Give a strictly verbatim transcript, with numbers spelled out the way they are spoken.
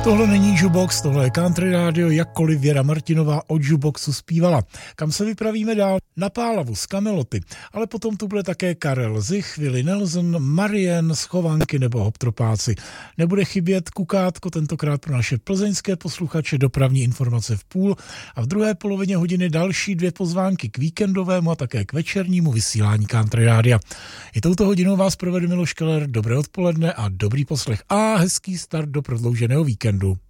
Tohle není Jukebox, tohle je Country Radio, jakkoliv Věra Martinová od Jukeboxu zpívala. Kam se vypravíme dál? Na Pálavu z Kameloty, ale potom tu bude také Karel Zich, Willie Nelson, Marian, Schovanky nebo Hoptropáci. Nebude chybět Kukátko, tentokrát pro naše plzeňské posluchače, dopravní informace v půl a v druhé polovině hodiny další dvě pozvánky k víkendovému a také k večernímu vysílání Country Rádia. I touto hodinou vás provede Miloš Keller, dobré odpoledne a dobrý poslech a hezký start do prodlouženého víkendu.